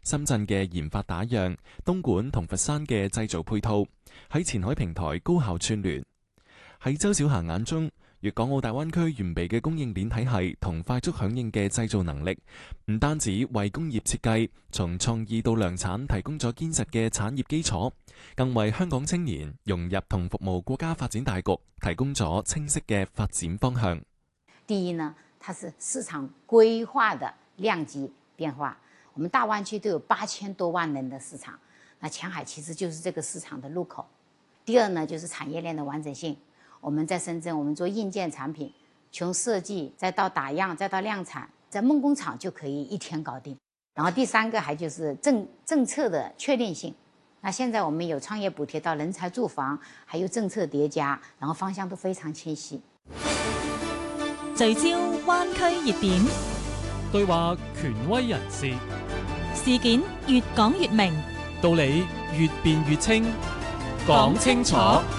深圳嘅研發打樣，東莞同佛山嘅製造配套，喺前海平台高效串聯。喺周小霞眼中，粵港澳大灣區完備嘅供應鏈體系同快速響應嘅製造能力，唔單止為工業設計從創意到量產提供咗堅實嘅產業基礎，更為香港青年融入同服務國家發展大局提供咗清晰嘅發展方向。 第一呢，它是市場規劃的量級變化。我們大灣區都有8000多萬人的市場，那前海其實就是這個市場的入口。第二呢，就是產業鏈的完整性。我們在深圳，我們做硬件產品，從設計再到打樣再到量產，在夢工廠就可以一天搞定。然後第三個還就是政策的確定性。那現在我們有創業補貼到人才住房，還有政策疊加，然後方向都非常清晰。 聚焦灣區熱點， 對話權威人士， 事件越講越明， 道理越辯越清，講清楚。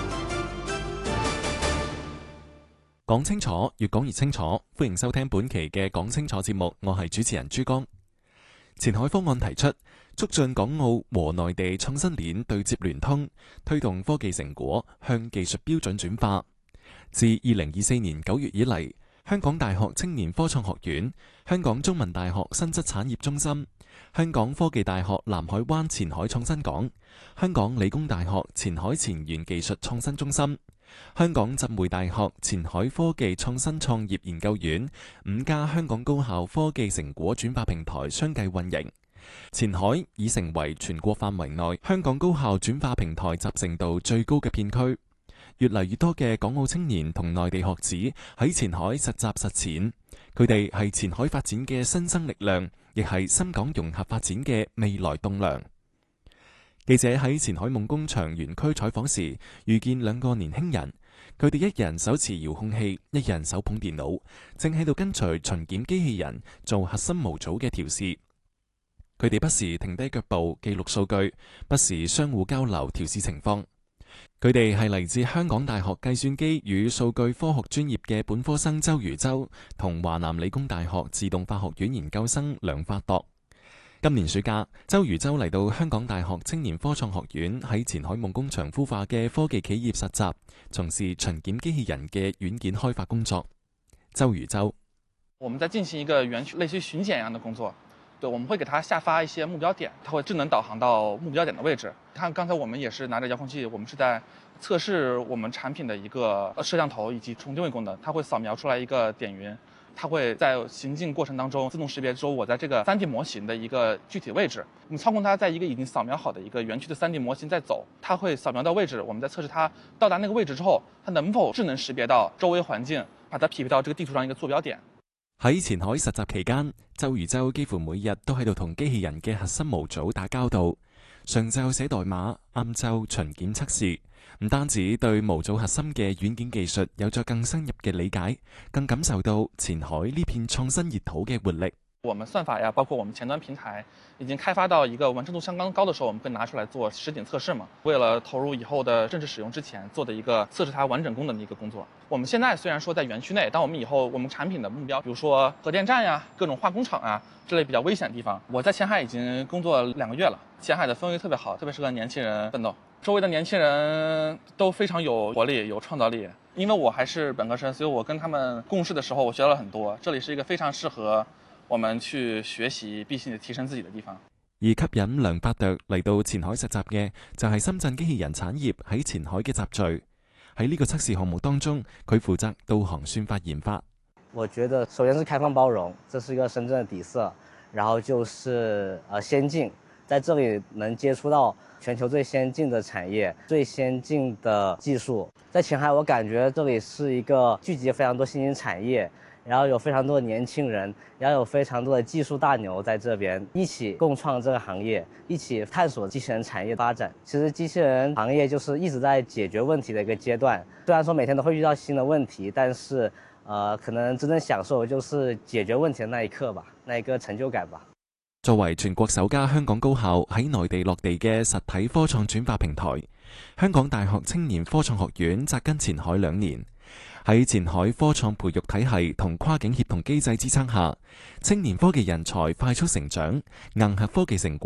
講清楚，越講越清楚。歡迎收聽本期嘅講清楚節目，我係主持人朱江。前海方案提出促進港澳和內地創新鏈對接聯通，推動科技成果向技術標準轉化。自2024年9月以嚟，香港大學青年科創學院、香港中文大學新質產業中心、香港科技大學南海灣前海創新港、香港理工大學前海前沿技術創新中心、香港浸會大學前海科技創新創業研究院5家香港高校科技成果轉化平台相繼運營，前海已成為全國範圍內香港高校轉化平台集成度最高嘅片區。越嚟越多嘅港澳青年同內地學子喺前海實習實踐，佢哋係前海發展嘅新生力量，亦係深港融合發展嘅未來棟樑。記者喺前海夢工場園區採訪時，遇見兩個年輕人，佢哋一人手持遙控器，一人手捧電腦，正喺度跟隨巡檢機器人做核心模組嘅調試。佢哋不時停低腳步記錄數據，不時相互交流調試情況。佢哋係嚟自香港大學計算機與數據科學專業嘅本科生周如洲，同華南理工大學自動化學院研究生梁發鐸。今年暑假，周如洲嚟到香港大學青年科創學院喺前海夢工場孵化嘅科技企業實習，從事巡檢機器人嘅軟件開發工作。周如洲： 我們在進行一個園區類似於巡檢一樣的工作。對，我們會給它下發一些目標點，它會智能導航到目標點的位置。看剛才我們也是拿着遙控器，我們是在測試我們產品的一個攝像頭以及重定位功能，它會掃描出來一個點雲，它會在行進過程當中自動識別出我在這個 3D 模型的一個具體位置。我們操控它在一個已經掃描好的一個園區的 3D 模型在走，它會掃描到位置，我們在測試它到達那個位置之後，它能否智能識別到周圍環境，把它匹配到這個地圖上一個坐標點。 喺前海實習期間，周如洲幾乎每日都喺度同機器人嘅核心模組打交道。上晝寫代碼，晏晝巡檢測試，唔單止對模組核心嘅軟件技術有咗更深入嘅理解，更感受到前海呢片創新熱土嘅活力。 我們算法呀，包括我們前端平台已經開發到一個完成度相當高的時候，我們會拿出來做實景測試嘛。為了投入以後的正式使用之前做的一個測試它完整功能的一個工作。我們現在雖然說在園區內，但我們以後我們產品的目標，比如說核電站呀、各種化工廠啊這類比較危險的地方，我在前海已經工作2個月了。前海的氛圍特別好，特別適合年輕人奮鬥。周圍的年輕人都非常有活力、有創造力。因為我還是本科生，所以我跟他們共事的時候，我學到了很多。這裡是一個非常適合我們去學習並且提升自己的地方。 而吸引梁發鐸嚟到前海實習嘅就係深圳機器人產業喺前海嘅集聚。喺呢個測試項目當中，佢負責導航算法研發。 我覺得首先是開放包容，這是一個深圳的底色，然後就是先進，在這裡能接觸到全球最先進的產業、最先進的技術。在前海我感覺這裡是一個聚集非常多新興產業，然後有非常多的年輕人，然後有非常多的技術大牛在這邊一起共創這個行業，一起探索機器人產業發展。其實機器人行業就是一直在解決問題的一個階段，雖然說每天都會遇到新的問題，但是可能真正享受就是解決問題的那一刻吧，那一個成就感吧。 作為全國首家香港高校喺內地落地嘅實體科創轉化平台，香港大學青年科創學院扎根前海2年，喺前海科創培育體系同跨境協同機制支撐下，青年科技人才快速成長，硬核科技成果